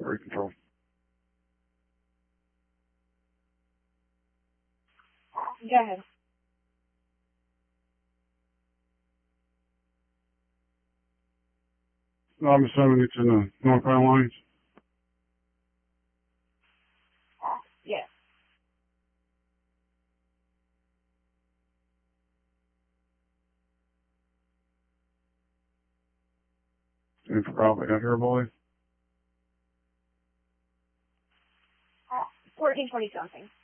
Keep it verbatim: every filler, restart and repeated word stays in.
Area control. Go ahead. No, I'm assuming it's in the northbound lanes. Yes. And for probably out here, boy. fourteen twenty something.